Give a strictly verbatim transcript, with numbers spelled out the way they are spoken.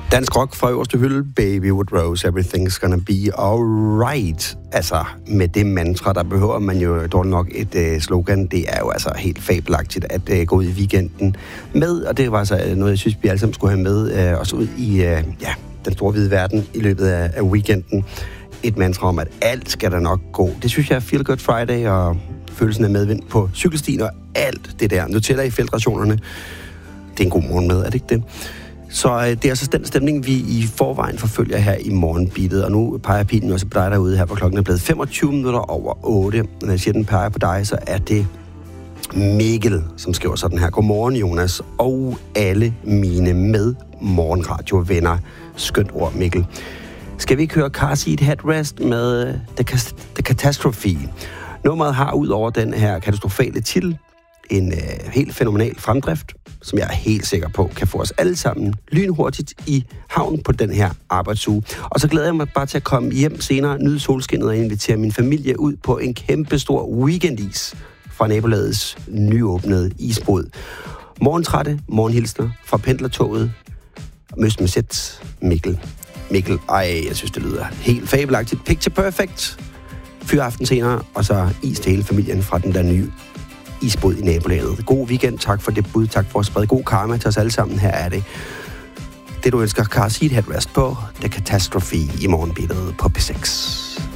Dansk rock fra øverste hylde, Baby Wood Rose, everything's gonna be alright. Altså, med det mantra, der behøver man jo dårligt nok et uh, slogan. Det er jo altså helt fabelagtigt at uh, gå ud i weekenden med, og det var altså noget, jeg synes, vi alle sammen skulle have med uh, os ud i uh, ja, den store hvide verden i løbet af, af weekenden. Et mantra om, at alt skal der nok gå. Det synes jeg er Feel Good Friday, og følelsen af medvind på cykelstien og alt det der. Nutella i feltrationerne. Det er en god morgen med, er det ikke det? Så øh, det er altså den stemning, vi i forvejen forfølger her i morgenbeatet. Og nu peger pilen også på dig derude her, hvor klokken er blevet femogtyve minutter over otte. Når jeg siger, den peger på dig, så er det Mikkel, som skriver sådan her. Godmorgen, Jonas, og alle mine med morgenradiovenner. Skønt ord, Mikkel. Skal vi ikke høre Car Seat Headrest med The, The Catastrophe? Nummeret har ud over den her katastrofale titel en øh, helt fænomenal fremdrift, som jeg er helt sikker på, kan få os alle sammen lynhurtigt i havn på den her arbejdsuge. Og så glæder jeg mig bare til at komme hjem senere, nyde solskinnet og invitere min familie ud på en kæmpestor weekendis fra nabolagets nyåbnede isbod. Morgentrætte, morgenhilsner fra pendlertoget. Møst med sæt, Mikkel. Mikkel, ej, jeg synes, det lyder helt fabelagtigt. Picture perfect. Fyraften senere, og så is til hele familien fra den der nye isbod i nabolaget. God weekend, tak for det bud, tak for at sprede god karma til os alle sammen. Her er det. Det du ønsker, Car Seat Headrest på The Catastrophe i morgenbilledet på P seks.